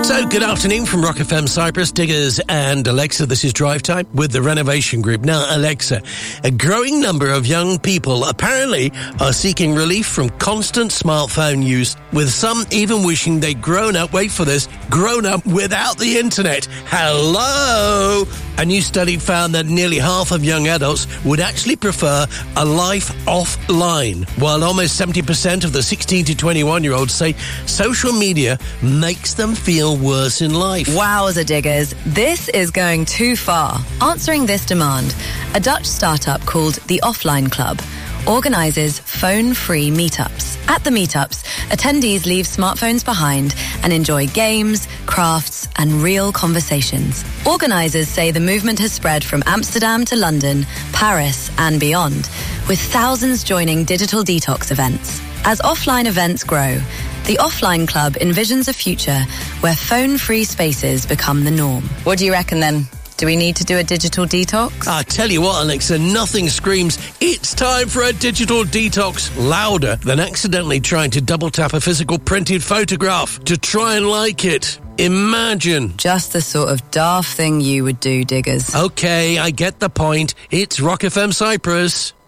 So, good afternoon from Rock FM Cyprus, Diggers and Alexa. This is Drive Time with the Renovation Group. Now, Alexa, a growing number of young people apparently are seeking relief from constant smartphone use, with some even wishing they'd grown up, wait for this, grown up without the internet. Hello! A new study found that nearly half of young adults would actually prefer a life offline, while almost 70% of the 16 to 21-year-olds say social media makes them feel worse in life. Wowza, Diggers. This is going too far. Answering this demand, a Dutch startup called The Offline Club organises phone-free meetups. At the meetups, attendees leave smartphones behind and enjoy games, crafts and real conversations. Organisers say the movement has spread from Amsterdam to London, Paris and beyond, with thousands joining digital detox events. As offline events grow, the Offline Club envisions a future where phone-free spaces become the norm. What do you reckon then? Do we need to do a digital detox? I tell you what, Alexa, nothing screams, it's time for a digital detox louder than accidentally trying to double tap a physical printed photograph to try and like it. Imagine. Just the sort of daft thing you would do, Diggers. Okay, I get the point. It's Rock FM Cyprus.